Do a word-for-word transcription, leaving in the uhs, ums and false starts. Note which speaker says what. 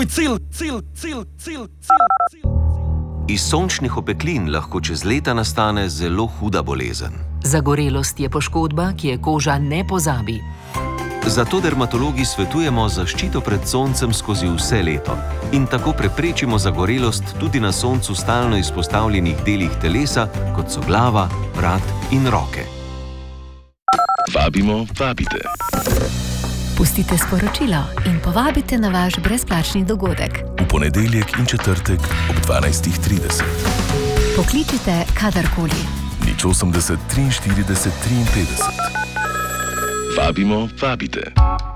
Speaker 1: Cilj, cilj, cilj, cilj, cilj.
Speaker 2: Iz sončnih opeklin lahko čez leta nastane zelo huda bolezen.
Speaker 3: Zagorelost je poškodba, ki je koža ne pozabi.
Speaker 2: Zato dermatologi svetujemo zaščito pred soncem skozi vse leto in tako preprečimo zagorelost tudi na soncu stalno izpostavljenih delih telesa, kot so glava, vrat in roke.
Speaker 4: Vabimo, vabite.
Speaker 5: Pustite sporočilo in povabite na vaš brezplačni dogodek.
Speaker 4: V ponedeljek in četrtek ob dvanajstih trideset.
Speaker 5: Pokličite kadarkoli.
Speaker 4: nič osemdeset, triinštirideset, triinpetdeset. Vabimo, vabite.